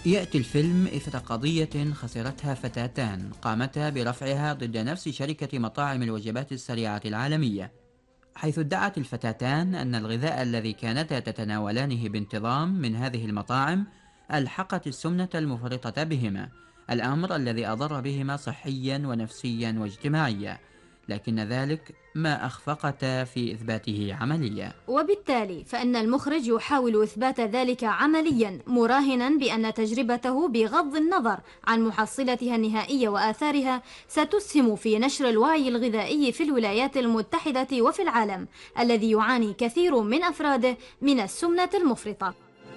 يأتي الفيلم إثر قضية خسرتها فتاتان قامتا برفعها ضد نفس شركة مطاعم الوجبات السريعة العالمية، حيث ادعت الفتاتان أن الغذاء الذي كانتا تتناولانه بانتظام من هذه المطاعم ألحقت السمنة المفرطة بهما، الأمر الذي أضر بهما صحيا ونفسيا واجتماعيا، لكن ذلك ما أخفقتا في إثباته عمليا. وبالتالي فإن المخرج يحاول إثبات ذلك عمليا، مراهنا بأن تجربته بغض النظر عن محصلتها النهائية وآثارها ستسهم في نشر الوعي الغذائي في الولايات المتحدة وفي العالم الذي يعاني كثير من أفراده من السمنة المفرطة.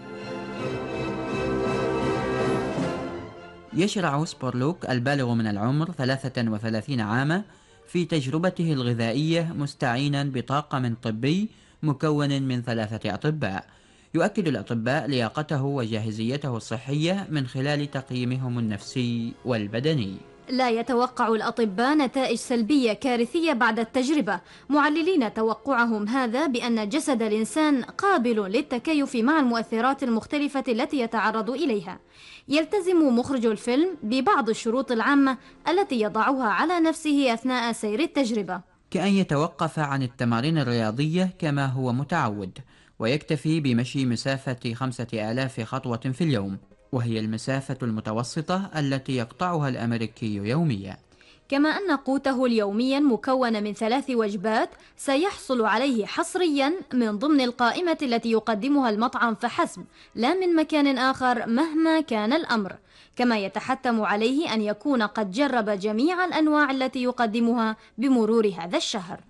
يشرع سبورلوك البالغ من العمر 33 عاما في تجربته الغذائية مستعينا بطاقم طبي مكون من 3 أطباء. يؤكد الأطباء لياقته وجاهزيته الصحية من خلال تقييمهم النفسي والبدني. لا يتوقع الأطباء نتائج سلبية كارثية بعد التجربة، معللين توقعهم هذا بأن جسد الإنسان قابل للتكيف مع المؤثرات المختلفة التي يتعرض إليها. يلتزم مخرج الفيلم ببعض الشروط العامة التي يضعها على نفسه أثناء سير التجربة، كأن يتوقف عن التمارين الرياضية كما هو متعود، ويكتفي بمشي مسافة 5000 خطوة في اليوم، وهي المسافة المتوسطة التي يقطعها الأمريكي يوميا. كما أن قوته اليوميا مكون من 3 وجبات سيحصل عليه حصريا من ضمن القائمة التي يقدمها المطعم فحسب، لا من مكان آخر مهما كان الأمر. كما يتحتم عليه أن يكون قد جرب جميع الأنواع التي يقدمها بمرور هذا الشهر.